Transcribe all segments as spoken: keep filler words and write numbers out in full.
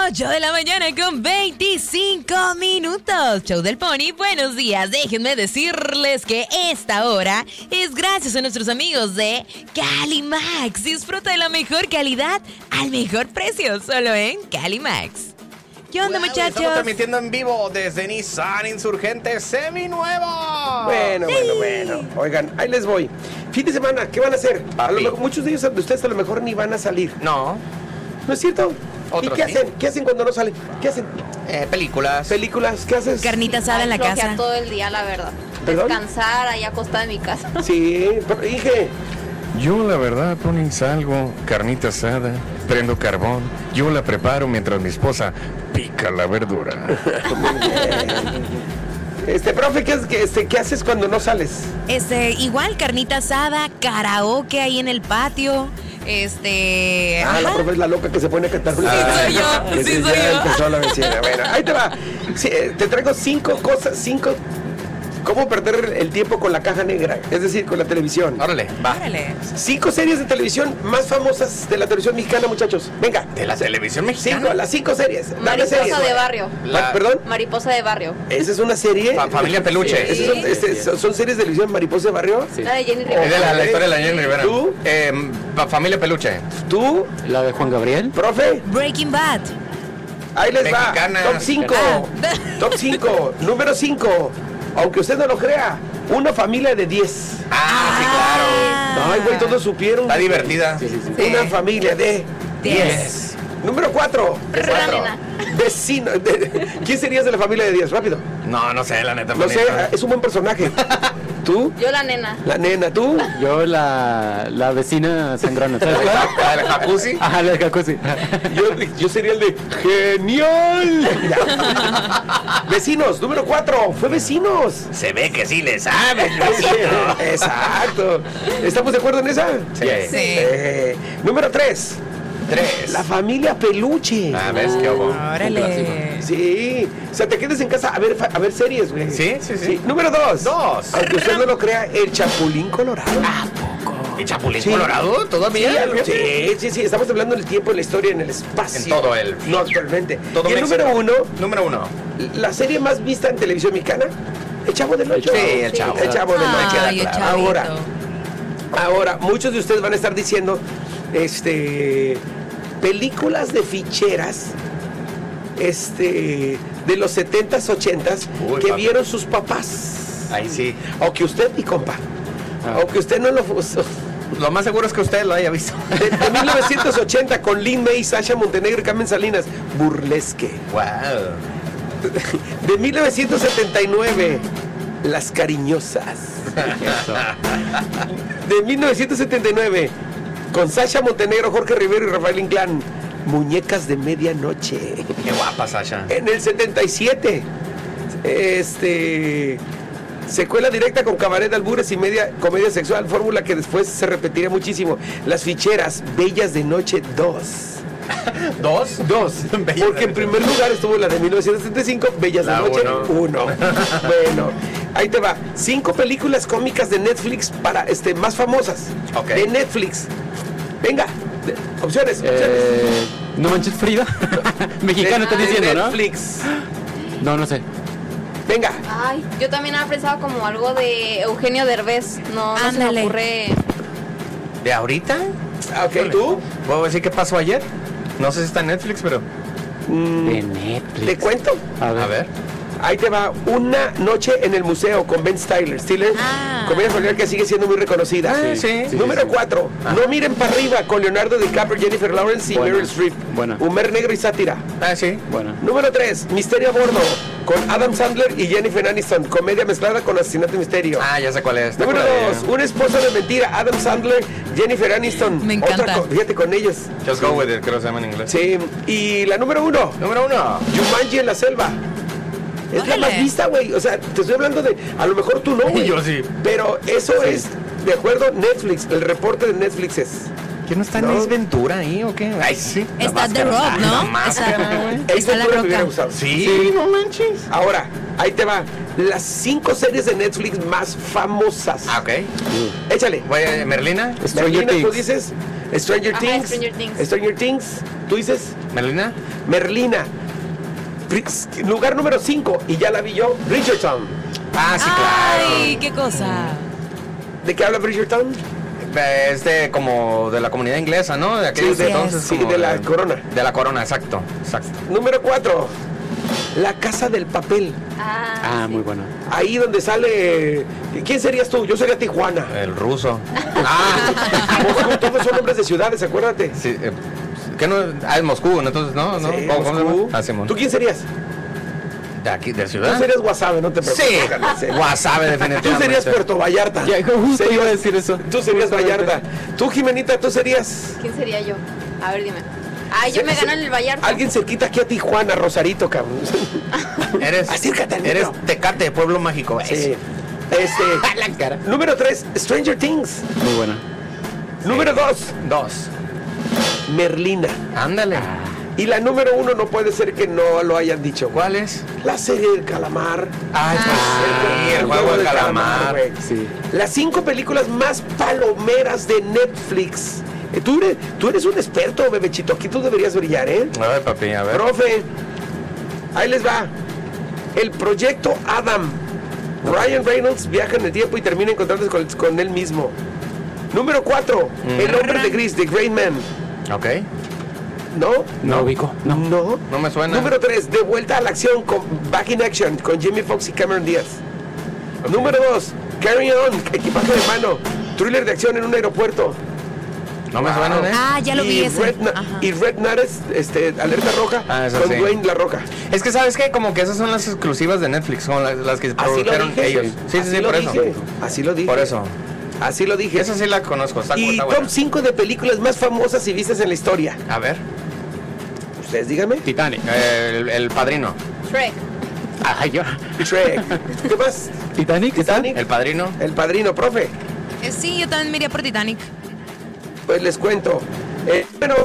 ocho de la mañana con veinticinco minutos. Show del Pony, buenos días. Déjenme decirles que esta hora es gracias a nuestros amigos de Calimax. Disfruta de la mejor calidad al mejor precio, solo en Calimax. ¿Qué onda, wow, muchachos? Estamos transmitiendo en vivo desde Nissan Insurgente Seminuevo. Bueno, sí. bueno, bueno. Oigan, ahí les voy. Fin de semana, ¿qué van a hacer? A lo mejor, muchos de ellos, de ustedes a lo mejor ni van a salir. No. ¿No es cierto? Otros, ¿Y qué sí. hacen? ¿Qué hacen cuando no salen? ¿Qué hacen? Eh, películas. ¿Películas? ¿Qué haces? Carnita asada en la casa. todo el día, la verdad. ¿Perdón? Descansar ahí acostada en mi casa. Sí, pero, hije. Yo, la verdad, Tony, salgo, carnita asada, prendo carbón, yo la preparo mientras mi esposa pica la verdura. Este, profe, ¿qué, qué, este, ¿qué haces cuando no sales? Este, igual, carnita asada, karaoke ahí en el patio. Este. Ah, ajá. la profe es la loca que se pone a cantar. Sí, soy yo, sí, soy ya yo. empezó la vecina. Bueno, ahí te va. Sí, te traigo cinco cosas, cinco. ¿Cómo perder el tiempo con la caja negra? Es decir, con la televisión. Órale, va. Órale. Cinco series de televisión más famosas de la televisión mexicana, muchachos. Venga. ¿De la televisión mexicana? Cinco, las cinco series. Dame Mariposa series. de barrio. La- ¿Perdón? Mariposa de barrio. Esa es una serie. Fa- Familia Peluche. Esas son, este, son, son series de televisión. Mariposa de barrio. La de Jenny Es de la, Rivera. la historia de la Jenny Rivera. ¿Tú? Eh, fa- Familia Peluche. Tú, La de Juan Gabriel. profe. Breaking Bad. Ahí les Mexicana. va. Top cinco. Ah. Top cinco. Número cinco. Aunque usted no lo crea, una familia de diez. Ah, sí, claro. Ay, güey, todos supieron. Está divertida. Sí, sí, sí. Una familia de Diez. diez. Número cuatro. La nena. Vecino. de- ¿Quién serías de la familia de diez? Rápido. No, no sé, la neta. No sé, manita. es un buen personaje. ¿Tú? Yo la nena. La nena, ¿tú? Yo la, la vecina sangrona. ¿Sabes cuál? ¿La del jacuzzi? Ajá, la de jacuzzi. Yo, yo sería el de ¡Genial! Vecinos, número cuatro. Fue Vecinos. Se ve que sí le sabes, vecino. Exacto. ¿Estamos de acuerdo en esa? Sí. Sí. Eh, número tres. Tres. La familia Peluche. Ah, ¿ves qué hubo? Órale. Sí. O sea, te quedes en casa a ver, fa- a ver series, güey. Sí, sí, sí. Número dos. Dos. Aunque usted no lo crea, el Chapulín Colorado. ¿A poco? ¿Y Chapulín Sí. Colorado? Sí, ¿Todavía? sí, sí, sí, estamos hablando del tiempo, en la historia, en el espacio. En todo el- No, actualmente. Todo y el México. número uno, Número uno. la serie más vista en televisión mexicana, El Chavo del Ocho. Sí, El Chavo. El Chavo del Ocho. Ay, el chavito. Ahora, ahora, muchos de ustedes van a estar diciendo, este, películas de ficheras, este, de los setentas, ochentas, Uy, que papi. vieron sus papás. Ahí sí. O que usted, mi compa, Ah. o que usted no lo... Lo más seguro es que usted lo haya visto. De, de mil novecientos ochenta, con Lin May, Sasha Montenegro y Carmen Salinas, Burlesque. Wow. De mil novecientos setenta y nueve, Las Cariñosas. De mil novecientos setenta y nueve, con Sasha Montenegro, Jorge Rivero y Rafael Inclán, Muñecas de Medianoche. Qué guapa, Sasha. En el setenta y siete, este, secuela directa con cabaret de albures y media comedia sexual, fórmula que después se repetiría muchísimo. Las Ficheras, Bellas de Noche dos. ¿Dos? Dos, Bellas porque de en primer lugar estuvo la de mil novecientos setenta y cinco, Bellas La de Noche uno. uno. Bueno, ahí te va. Cinco películas cómicas de Netflix para este más famosas. Ok. De Netflix. Venga, de- opciones, opciones. Eh, no manches Frida. Mexicano estás De diciendo, ¿no? Netflix. No, no sé. Venga. Ay, yo también había pensado como algo de Eugenio Derbez. No, no se Ándale. me ocurre. ¿De ahorita? Ah, Ok, ¿tú? ¿Puedo decir qué pasó ayer? No sé si está en Netflix, pero... Mm, De Netflix. ¿Te cuento? A ver. A ver. Ahí te va. Una noche en el museo con Ben Stiller. Stiller, Ah. comedia familiar que sigue siendo muy reconocida. Ah, sí. Sí, Número sí, sí. cuatro. No miren para arriba con Leonardo DiCaprio, Jennifer Lawrence y Buena, Meryl Streep. buena. Humor negro y sátira. Ah, sí. Bueno. Número tres. Misterio a bordo con Adam Sandler y Jennifer Aniston. Comedia mezclada con asesinato y misterio. Ah, ya sé cuál es. Está Número por ahí. dos. Un esposo de mentira. Adam Sandler, Jennifer Aniston. Me encanta. Otra co- fíjate con ellos. Just go with it, creo que se llama en inglés. Sí. Y la número uno. Número uno. Jumanji en la selva. Es la Órale. más vista, güey. O sea, te estoy hablando de... A lo mejor tú no, güey. Yo sí. Pero eso es, de acuerdo, Netflix. El reporte de Netflix es... ¿Que no está No. en Ace Ventura ahí o qué? Ay, sí. La Está The máscara. Rock, Ah, ¿no? la máscara, güey. Está, Ace está la Ventura me hubiera roca. gustado. Sí, no manches. Ahora, ahí te va. Las cinco series de Netflix más famosas. Ah, ok. Échale. Voy a Merlina. Stranger Merlina, tú Things. dices Stranger Ajá, Things. Stranger Things. Stranger Things. ¿Tú dices? ¿Merlina? Merlina. Lugar número cinco, y ya la vi yo, Bridgerton. Ah, sí, claro. Ay, qué cosa. ¿De qué habla Bridgerton? Es de como de la comunidad inglesa, ¿no? De aquellos Sí, de- entonces. sí, como de la corona. De la corona, exacto. Exacto. Número cuatro, La Casa del Papel. Ah, Ah, muy bueno. Ahí donde sale... ¿Quién serías tú? Yo sería Tijuana. El ruso. Ah, Moscú, todos son nombres de ciudades, acuérdate. Sí, eh, ¿qué no? Ah, es Moscú, ¿no? Entonces, ¿no? ¿No? Sí, ¿Cómo- cómo se Moscú. llama? Ah, Simón. ¿Tú quién serías? De aquí, de Tú ciudad. serías Guasave, no te preocupes. Sí, carnal, sí. Wasabe, definitivamente. Tú serías Puerto Vallarta. Ya, justo iba a decir eso. Tú serías Justamente. Vallarta. Tú, Jimenita, tú serías... ¿quién sería yo? A ver, dime. Ay, yo Se- me se- gano en el Vallarta. Alguien cerquita aquí a Tijuana, Rosarito, cabrón. Eres, Acércate al eres micro. Tecate, pueblo mágico. Sí. Este... La cara. Número tres, Stranger Things. Muy buena. Número dos, Dos. Merlina. Ándale. Y la número uno no puede ser que no lo hayan dicho. ¿Cuál es? La serie del calamar. Ay, pues Ah. sí, el juego del calamar. güey. Sí. Las cinco películas más palomeras de Netflix. Eh, Tú eres, tú eres un experto, bebechito. Aquí tú deberías brillar, ¿eh? A ver, papi, a ver. Profe, ahí les va. El proyecto Adam. Ryan Reynolds viaja en el tiempo y termina encontrándose con, con él mismo. Número cuatro, El hombre de gris, The Great Man. Ok. ¿No? No ubico. No. No. No me suena. Número tres, De vuelta a la acción con Back in Action con Jamie Foxx y Cameron Diaz. Número dos, Carry On, equipaje de mano. Thriller de acción en un aeropuerto. No me suena, ¿eh? Ah, ya lo y vi ese. Red Na- Ajá. y Red Nares, este, Alerta Roja, Ah, esa con sí. Dwayne La Roca. Es que, ¿sabes qué? Como que esas son las exclusivas de Netflix, son las, las que Así lo produjeron dije. ellos. Sí, sí, Así sí, lo por eso. dije. Así lo dije. Por eso. Así lo dije. Esa sí la conozco, está, Y está top buena. cinco de películas más famosas y vistas en la historia. A ver. Ustedes díganme. Titanic. El, el Padrino. Shrek. Ay, yo. Shrek. ¿Qué más? Titanic. Titanic. El Padrino. El Padrino, profe. Eh, sí, yo también me iría por Titanic. Pues les cuento. Eh, bueno,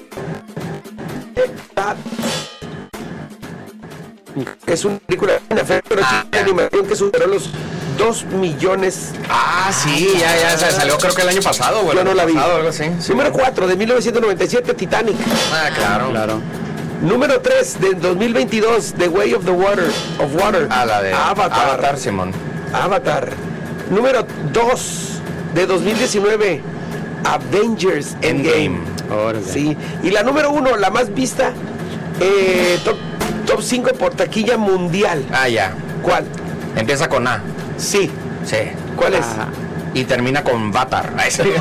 es una película Ah, de animación que superó los dos millones. Ah, sí, ya, ya, se salió creo que el año pasado, güey. Yo no la vi. Pasado, algo así. Número cuatro de mil novecientos noventa y siete, Titanic. Ah, claro. Claro. Número tres de dos mil veintidós, The Way of the Water. Of Water. Ah, la de Avatar. Avatar, Simón. Avatar. Número dos de dos mil diecinueve, Avengers Endgame. Órale. Sí. Y la número uno, la más vista, eh, top, top cinco por taquilla mundial. Ah, ya. ¿Cuál? Empieza con A. Sí. Sí. ¿Cuál es? Ah. Y termina con Vatar. Ay, sí.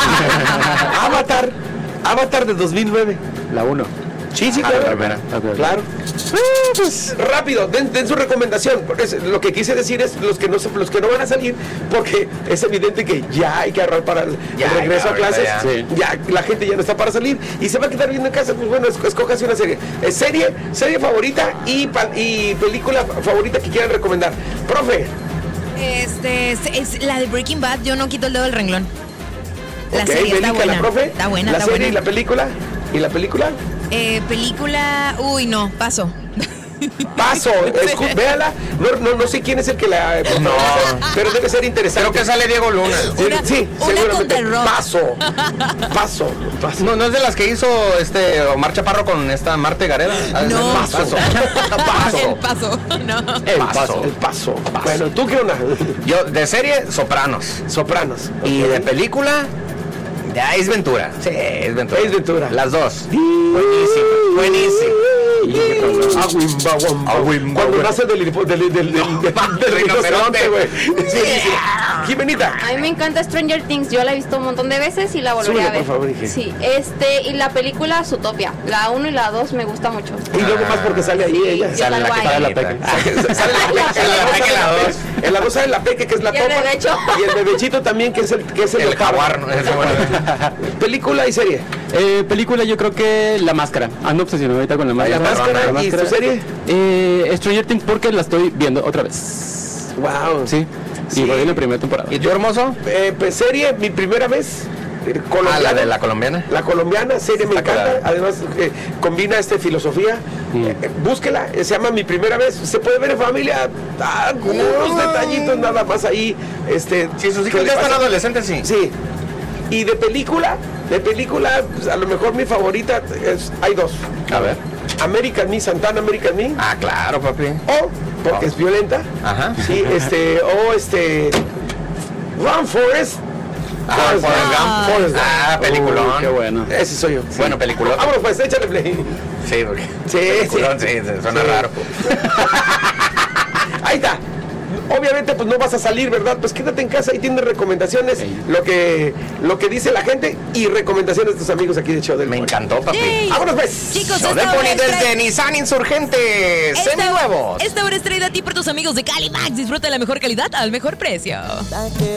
Avatar. Avatar de dos mil nueve. La uno. Sí, sí, Ah, claro. la primera. Ok. Claro. Ah, pues, rápido, den, den su recomendación. Porque es- lo que quise decir es los que no se- los que no van a salir, porque es evidente que ya hay que ahorrar para el, Ya, el regreso ya, a clases. ya. Sí. Ya la gente ya no está para salir y se va a quedar viendo en casa. Pues bueno, es- escójase una serie. Eh, serie, serie favorita y, pa- y película favorita que quieran recomendar. Profe, Este es, es la de Breaking Bad. Yo no quito el dedo del renglón. La ok, serie está Bélica, buena. la profe. Está buena, la está serie y buena. la película. ¿Y la película? Eh, película. Uy, no, paso. Paso, escu- véala. No, no, no sé quién es el que la. No. Pero debe ser interesante. Creo que sale Diego Luna. Sí, Una- sí, una seguramente. con The Rock. Paso. Paso. Paso. No, no es de las que hizo este Omar Chaparro con esta Marte Gareda. Ah, es No. el Paso. El Paso. paso. No. El Paso. paso. El paso. Bueno, ¿tú qué onda? Yo, de serie, Sopranos. Sopranos. Y Ok. de película, de Ace Ventura. Sí, Ace Ventura. Ace Ventura. Las dos. Buenísimo. Buenísimo. Agüimba, guamba. Agüimba, Cuando güey. nace del del del del del del rinoceronte, güey. Sí, sí, sí. Jimenita. A mí me encanta Stranger Things, yo la he visto un montón de veces y la volvería Súbele, a ver. por favor, hija. Sí, este, y la película Zootopia, la uno y la dos me gusta mucho. Y luego más porque sale ahí ella. Yo Sale la que salgo ahí. sale la peque. Sale la peque, Sale la dos peque, sale la la dos. peque. En la dos sale la peque, que es la Y el topa. bebecho. Y el bebechito también, que es el que es el, El leopardo. jaguar. ¿no? Ese, bueno. Película y serie. Eh, película, yo creo que La Máscara. Ando obsesionado ahorita con La La Máscara. máscara. La ¿Y tu serie? Eh, Stranger Things porque la estoy viendo otra vez. Wow. Sí. Sí. Y voy en la primera temporada. ¿Y tú, hermoso? Eh, pues serie, mi primera vez. eh, Ah, colombiana. la de la colombiana. La colombiana, serie me Está encanta. clara. Además, eh, combina este filosofía. Eh, eh, búsquela, eh, se llama Mi Primera Vez. Se puede ver en familia. Algunos detallitos nada más ahí. Este, Si sus que hijos le ya están pasan. adolescentes, sí. Sí. Y de película, de película, pues, a lo mejor mi favorita es, hay dos. A ver. American Me, Santana American Me. Ah, claro, papi. O, porque Oh. es violenta. Ajá. Sí, este, o este. Run Forest. Ah, Forrest Forrest Gump. Gump. Forrest Gump. Ah, peliculón. Uy, qué bueno. Ese soy yo. Bueno, peliculón. Vámonos pues, échale play. Sí, porque. Sí, Peliculón, sí. sí, sí, suena Sí. raro. Ahí está. Obviamente pues no vas a salir, ¿verdad? Pues quédate en casa y tienes recomendaciones, Sí. lo que lo que dice la gente y recomendaciones de tus amigos aquí de Show del Me Pony. encantó, papi. Yay. Vámonos pues. Chicos, Show esta del hora Pony es tra- desde Nissan Insurgentes, esta- seminuevos. Esta hora es traída a ti por tus amigos de Calimax. Disfruta de la mejor calidad al mejor precio.